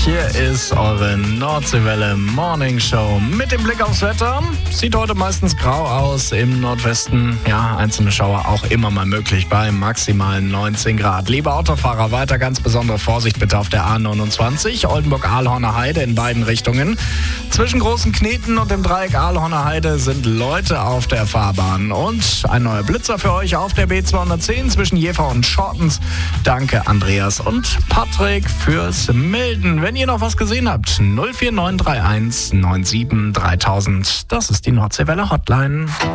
Hier ist eure Nordseewelle Morning Show mit dem Blick aufs Wetter. Sieht heute meistens grau aus im Nordwesten. Ja, einzelne Schauer auch immer mal möglich bei maximal 19 Grad. Liebe Autofahrer, weiter ganz besondere Vorsicht bitte auf der A29. Oldenburg-Ahlhorner Heide in beiden Richtungen. Zwischen Großen Kneten und dem Dreieck Ahlhorner Heide sind Leute auf der Fahrbahn. Und ein neuer Blitzer für euch auf der B210 zwischen Jever und Schortens. Danke Andreas und Patrick fürs Melden. Wenn ihr noch was gesehen habt, 04931 97 3000. Das ist die Nordseewelle Hotline.